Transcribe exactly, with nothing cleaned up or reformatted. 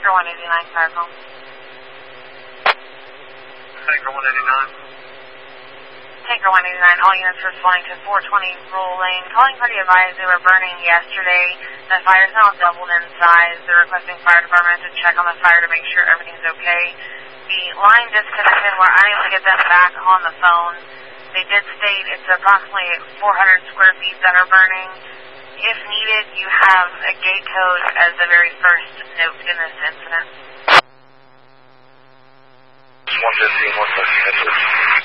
Tanker one eighty-nine, fire call. Tanker one eighty-nine. Tanker one eighty-nine, all units responding to four twenty Rural Lane. Calling party advised they were burning yesterday. The fire's now doubled in size. They're requesting fire department to check on the fire to make sure everything's okay. The line disconnected. We're unable to get them back on the phone. They did state it's approximately four hundred square feet that are burning. If needed, you have a gate code as the very first note in this incident. one fifteen, one fifteen.